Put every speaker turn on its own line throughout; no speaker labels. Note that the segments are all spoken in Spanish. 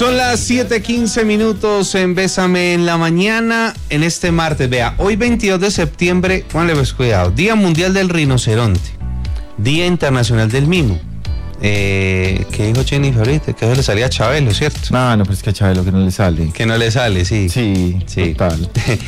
Son las 7:15 en Bésame en la Mañana, en este martes. Vea, hoy 22 de septiembre, póngale pues cuidado, Día Mundial del Rinoceronte, Día Internacional del Mimo. ¿Qué dijo Jennifer ahorita? Que eso le salía a Chabelo, ¿cierto?
No, pero es que a Chabelo que no le sale.
Que no le sale, sí.
Sí, total.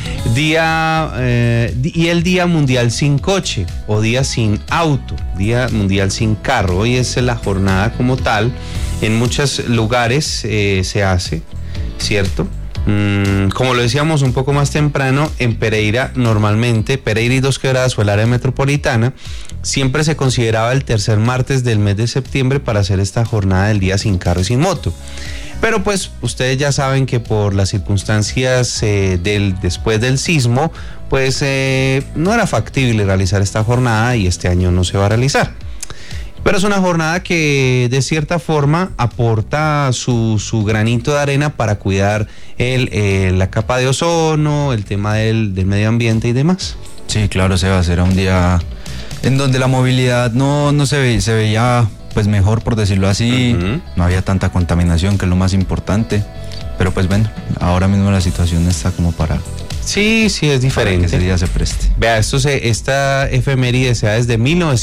Y el Día Mundial sin coche, o Día sin auto, Día Mundial sin carro. Hoy es la jornada como tal. En muchos lugares se hace, ¿cierto? Como lo decíamos un poco más temprano, en Pereira normalmente, Pereira y Dos Quebradas o el área metropolitana, siempre se consideraba el tercer martes del mes de septiembre para hacer esta jornada del día sin carro y sin moto. Pero pues ustedes ya saben que por las circunstancias después del sismo, pues no era factible realizar esta jornada y este año no se va a realizar. Pero es una jornada que de cierta forma aporta su granito de arena para cuidar la capa de ozono, el tema del medio ambiente y demás.
Sí, claro, Seba, será un día en donde la movilidad no se veía pues mejor, por decirlo así. No había tanta contaminación, que es lo más importante. Pero pues bueno, ahora mismo la situación está como para...
Sí, es diferente.
Para que ese día se preste.
Vea, esta efeméride se da desde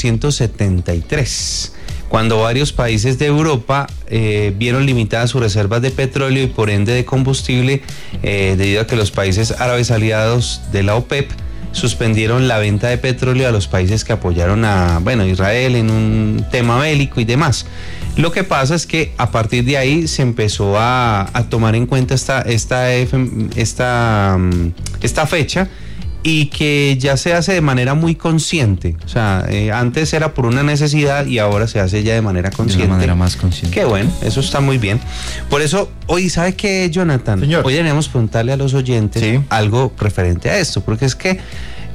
1973, cuando varios países de Europa vieron limitadas sus reservas de petróleo y por ende de combustible, debido a que los países árabes aliados de la OPEP suspendieron la venta de petróleo a los países que apoyaron a Israel en un tema bélico y demás. Lo que pasa es que a partir de ahí se empezó a tomar en cuenta esta fecha, y que ya se hace de manera muy consciente. O sea, antes era por una necesidad y ahora se hace ya de manera consciente.
De una manera más consciente.
Qué bueno, eso está muy bien. Por eso, hoy, ¿sabe qué, Jonathan?
Señor.
Hoy debemos preguntarle a los oyentes algo referente a esto, porque es que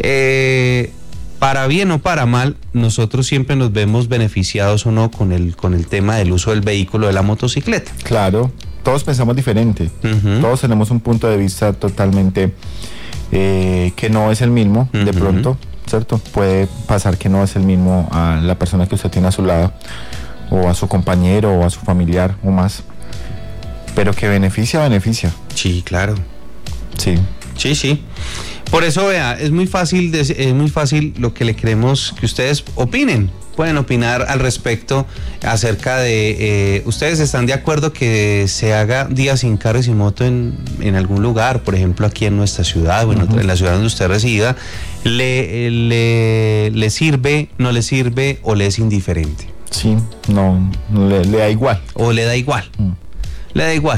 para bien o para mal, nosotros siempre nos vemos beneficiados o no con el tema del uso del vehículo, de la motocicleta.
Claro, todos pensamos diferente. Todos tenemos un punto de vista totalmente que no es el mismo, de pronto, ¿cierto? Puede pasar que no es el mismo a la persona que usted tiene a su lado, o a su compañero, o a su familiar, o más. Pero que beneficia.
Sí, claro.
Sí.
Sí. Por eso, vea, es muy fácil lo que le queremos que ustedes opinen. Pueden opinar al respecto acerca de... ¿ustedes están de acuerdo que se haga día sin carro y sin moto en algún lugar? Por ejemplo, aquí en nuestra ciudad, en la ciudad donde usted resida. ¿Le sirve, no le sirve o le es indiferente?
Sí, no le da igual.
¿O le da igual? Le da igual.